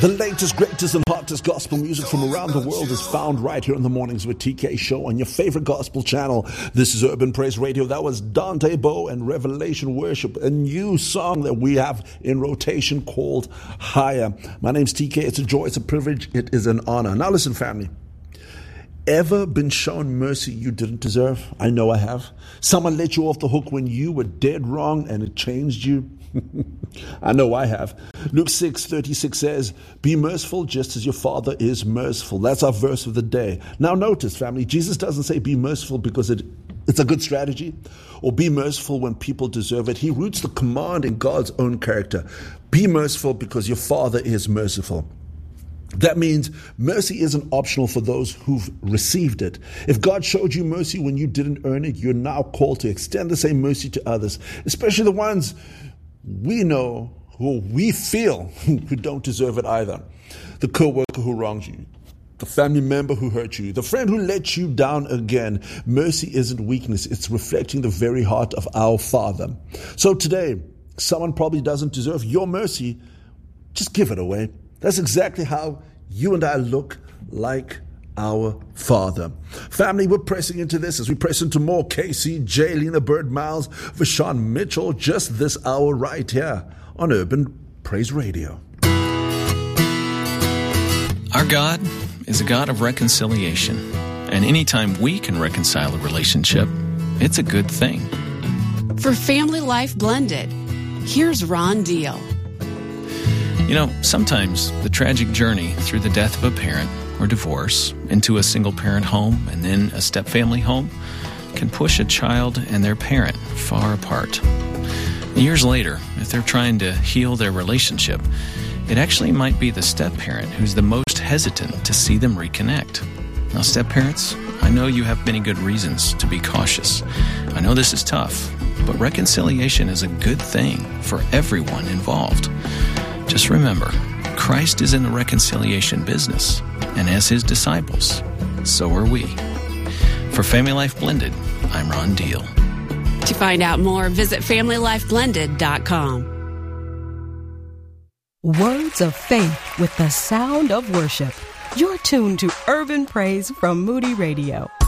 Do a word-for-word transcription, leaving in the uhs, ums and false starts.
The latest, greatest, and hottest gospel music from around the world is found right here in the Mornings with T K show on your favorite gospel channel. This is Urban Praise Radio. That was Dante Bowe and Revelation Worship, a new song that we have in rotation called Higher. My name's T K. It's a joy, it's a privilege, it is an honor. Now listen, family. Ever been shown mercy you didn't deserve? I know I have. Someone let you off the hook when you were dead wrong and it changed you? I know I have. Luke six thirty-six says, be merciful just as your Father is merciful. That's our verse of the day. Now notice, family, Jesus doesn't say be merciful because it, it's a good strategy, or be merciful when people deserve it. He roots the command in God's own character. Be merciful because your Father is merciful. That means mercy isn't optional for those who've received it. If God showed you mercy when you didn't earn it, you're now called to extend the same mercy to others, especially the ones we know who we feel who don't deserve it either. The co-worker who wronged you, the family member who hurt you, the friend who let you down again. Mercy isn't weakness. It's reflecting the very heart of our Father. So today, someone probably doesn't deserve your mercy. Just give it away. That's exactly how you and I look like our Father. Family, we're pressing into this as we press into more. Casey, J, Lena Bird, Miles, Vashawn Mitchell, just this hour right here on Urban Praise Radio. Our God is a God of reconciliation, and anytime we can reconcile a relationship, it's a good thing. For Family Life Blended, here's Ron Deal. You know, sometimes the tragic journey through the death of a parent or divorce into a single-parent home and then a step-family home can push a child and their parent far apart. Years later, if they're trying to heal their relationship, it actually might be the step-parent who's the most hesitant to see them reconnect. Now, step-parents, I know you have many good reasons to be cautious. I know this is tough, but reconciliation is a good thing for everyone involved. Just remember, Christ is in the reconciliation business, and as his disciples, so are we. For Family Life Blended, I'm Ron Deal. To find out more, visit family life blended dot com. Words of faith with the sound of worship. You're tuned to Urban Praise from Moody Radio.